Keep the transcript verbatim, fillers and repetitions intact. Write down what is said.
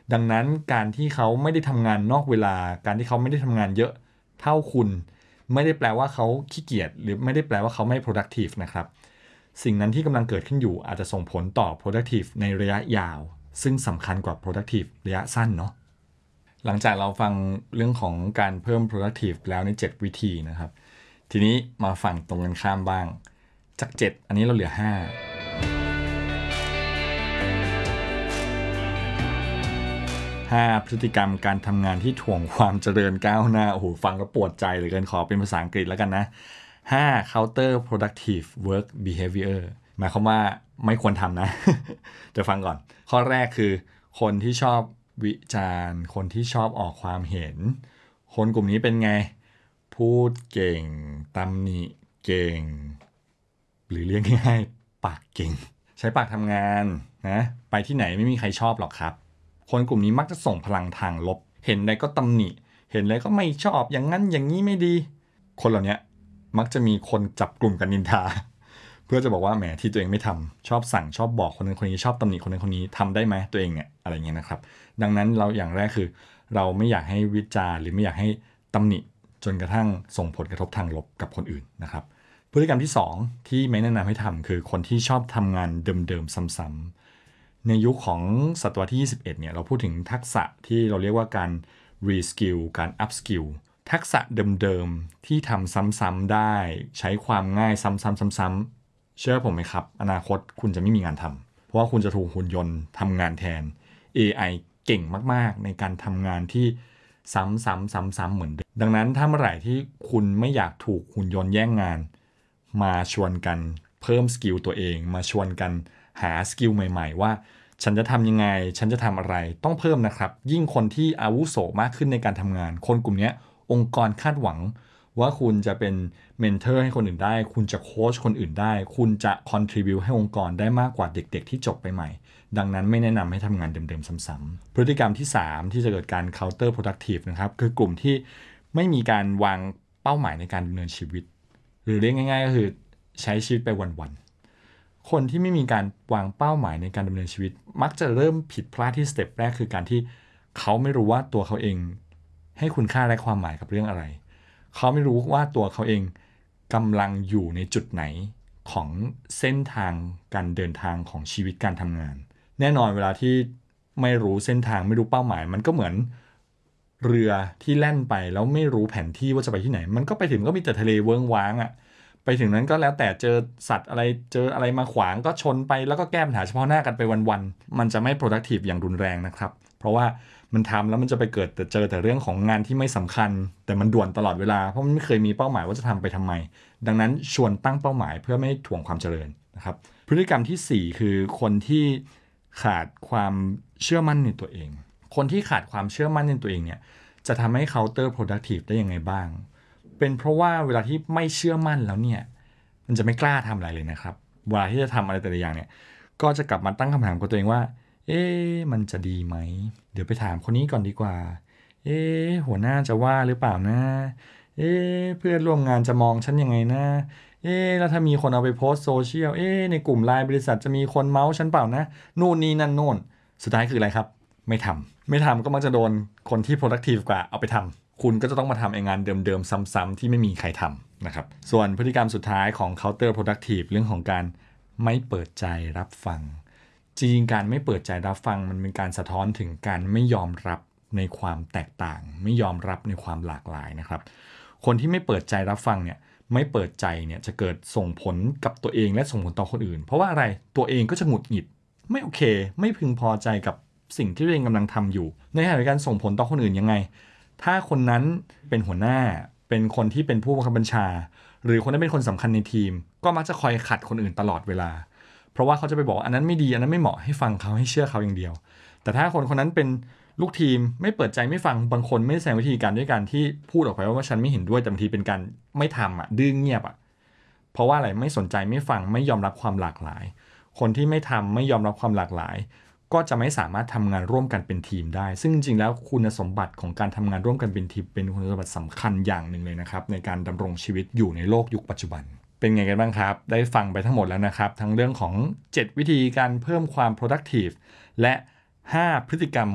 ดังนั้นการที่เขาไม่ได้ทำงานนอกเวลาการที่เขาไม่ได้ทำงานเยอะเท่าคุณไม่ได้แปลว่าเขาขี้เกียจหรือไม่ได้แปลว่าเขาไม่ productive นะครับสิ่งนั้นที่กำลังเกิดขึ้นอยู่อาจจะส่งผลต่อ productive ในระยะยาวซึ่งสำคัญกว่า productive ระยะสั้นเนาะหลังจากเราฟังเรื่องของการเพิ่ม productive แล้วในเจ็ดวิธีนะครับทีนี้มาฝั่งตรงกันข้ามบ้างจากเจ็ดอันนี้เราเหลือห้าห้าพฤติกรรมการทำงานที่ถ่วงความเจริญก้าวหน้าโอ้โหฟังแล้วปวดใจเหลือเกินขอเป็นภาษาอังกฤษแล้วกันนะห้า counter productive work behavior หมายความว่าไม่ควรทำนะ จะฟังก่อนข้อแรกคือคนที่ชอบวิจารณ์คนที่ชอบออกความเห็นคนกลุ่มนี้เป็นไงพูดเก่งตำหนิเก่งหรือเรียกง่ายๆปากเก่งใช้ปากทำงานนะไปที่ไหนไม่มีใครชอบหรอกครับคนกลุ่มนี้มักจะส่งพลังทางลบเห็นอะไรก็ตำหนิเห็นอะไรก็ไม่ชอบอย่างนั้นอย่างนี้ไม่ดีคนเหล่านี้มักจะมีคนจับกลุ่มกันนินทาเพื่อจะบอกว่าแหมที่ตัวเองไม่ทำชอบสั่งชอบบอกคนนั้นคนนี้ชอบตำหนิคนนั้นคนนี้ทำได้ไหมตัวเองเนี่ยอะไรเงี้ยนะครับดังนั้นเราอย่างแรกคือเราไม่อยากให้วิจารณ์หรือไม่อยากให้ตำหนิจนกระทั่งส่งผลกระทบทางลบกับคนอื่นนะครับพฤติกรรมที่สองที่ไม่แนะนำให้ทำคือคนที่ชอบทำงานเดิมๆซ้ำๆในยุคของศตวรรษที่ยี่สิบเอ็ดเนี่ยเราพูดถึงทักษะที่เราเรียกว่าการ reskill การ upskill ทักษะเดิมๆที่ทำซ้ำๆได้ใช้ความง่ายซ้ำๆๆๆเชื่อผมไหมครับอนาคตคุณจะไม่มีงานทำเพราะว่าคุณจะถูกหุ่นยนต์ทำงานแทน เอ ไอ เก่งมากๆในการทำงานที่ซ้ำๆๆๆเหมือนเดิมดังนั้นถ้าเมื่อไหร่ที่คุณไม่อยากถูกหุ่นยนต์แย่งงานมาชวนกันเพิ่มสกิลตัวเองมาชวนกันหาสกิลใหม่ๆว่าฉันจะทำยังไงฉันจะทำอะไรต้องเพิ่มนะครับยิ่งคนที่อาวุโสมากขึ้นในการทำงานคนกลุ่มนี้องค์กรคาดหวังว่าคุณจะเป็นเมนเทอร์ให้คนอื่นได้คุณจะโค้ชคนอื่นได้คุณจะ contribute ให้องค์กรได้มากกว่าเด็กๆที่จบไปใหม่ดังนั้นไม่แนะนำให้ทำงานเดิมๆซ้ำๆพฤติกรรมที่สามที่จะเกิดการ counter productive นะครับคือกลุ่มที่ไม่มีการวางเป้าหมายในการดำเนินชีวิตหรือเรียกง่ายๆก็คือใช้ชีวิตไปวันๆคนที่ไม่มีการวางเป้าหมายในการดำเนินชีวิตมักจะเริ่มผิดพลาดที่สเต็ปแรกคือการที่เขาไม่รู้ว่าตัวเขาเองให้คุณค่าและความหมายกับเรื่องอะไรเขาไม่รู้ว่าตัวเขาเองกำลังอยู่ในจุดไหนของเส้นทางการเดินทางของชีวิตการทำงานแน่นอนเวลาที่ไม่รู้เส้นทางไม่รู้เป้าหมายมันก็เหมือนเรือที่แล่นไปแล้วไม่รู้แผนที่ว่าจะไปที่ไหนมันก็ไปถึงก็มีแต่ทะเลเวิ้งว้างอะไปถึงนั้นก็แล้วแต่เจอสัตว์อะไรเจออะไรมาขวางก็ชนไปแล้วก็แก้ปัญหาเฉพาะหน้ากันไปวันๆมันจะไม่ productive อย่างรุนแรงนะครับเพราะว่ามันทำแล้วมันจะไปเกิดแต่เจอแต่เรื่องของงานที่ไม่สำคัญแต่มันด่วนตลอดเวลาเพราะมันไม่เคยมีเป้าหมายว่าจะทำไปทำไมดังนั้นชวนตั้งเป้าหมายเพื่อไม่ให้ถ่วงความเจริญนะครับพฤติกรรมที่สี่คือคนที่ขาดความเชื่อมั่นในตัวเองคนที่ขาดความเชื่อมั่นในตัวเองเนี่ยจะทำให้ counter productive ได้ยังไงบ้างเป็นเพราะว่าเวลาที่ไม่เชื่อมั่นแล้วเนี่ยมันจะไม่กล้าทำอะไรเลยนะครับเวลาที่จะทำอะไรแต่ละอย่างเนี่ยก็จะกลับมาตั้งคำถามกับตัวเองว่าเอ๊ะมันจะดีไหมเดี๋ยวไปถามคนนี้ก่อนดีกว่าเอ๊ะหัวหน้าจะว่าหรือเปล่านะเอ๊ะเพื่อนร่วมงานจะมองฉันยังไงนะเอ๊ะแล้วถ้ามีคนเอาไปโพสต์โซเชียลเอ๊ะในกลุ่มไลน์บริษัทจะมีคนเมาส์ฉันเปล่านะนู่นนี่นั่นโน่นสุดท้ายคืออะไรครับไม่ทำไม่ทำก็มักจะโดนคนที่ productive กว่าเอาไปทำคุณก็จะต้องมาทำไอ้งานเดิมๆซ้ำๆที่ไม่มีใครทำนะครับส่วนพฤติกรรมสุดท้ายของ counter productive เรื่องของการไม่เปิดใจรับฟังจริงๆการไม่เปิดใจรับฟังมันเป็นการสะท้อนถึงการไม่ยอมรับในความแตกต่างไม่ยอมรับในความหลากหลายนะครับคนที่ไม่เปิดใจรับฟังเนี่ยไม่เปิดใจเนี่ยจะเกิดส่งผลกับตัวเองและส่งผลต่อคนอื่นเพราะว่าอะไรตัวเองก็จะหงุดหงิดไม่โอเคไม่พึงพอใจกับสิ่งที่ตัวเองกำลังทำอยู่ในขณะเดียวกันส่งผลต่อคนอื่นยังไงถ้าคนนั้นเป็นหัวหน้าเป็นคนที่เป็นผู้บังคับบัญชาหรือคนนั้นเป็นคนสำคัญในทีมก็มักจะคอยขัดคนอื่นตลอดเวลาเพราะว่าเขาจะไปบอกอันนั้นไม่ดีอันนั้นไม่เหมาะให้ฟังเขาให้เชื่อเขาอย่างเดียวแต่ถ้าคนคนนั้นเป็นลูกทีมไม่เปิดใจไม่ฟังบางคนไม่แสดงวิธีการด้วยการที่พูดออกไปว่าฉันไม่เห็นด้วยแต่บางทีเป็นการไม่ทำอ่ะดื้อเงียบอ่ะเพราะว่าอะไรไม่สนใจไม่ฟังไม่ยอมรับความหลากหลายคนที่ไม่ทำไม่ยอมรับความหลากหลายก็จะไม่สามารถทำงานร่วมกันเป็นทีมได้ซึ่งจริงๆแล้วคุณสมบัติของการทำงานร่วมกันเป็นทีมเป็นคุณสมบัติสำคัญอย่างหนึ่งเลยนะครับในการดำรงชีวิตอยู่ในโลกยุคปัจจุบันเป็นไงกันบ้างครับได้ฟังไปทั้งหมดแล้วนะครับทั้งเรื่องของเจ็ดวิธีการเพิ่มความ productive และห้าพฤติกรรม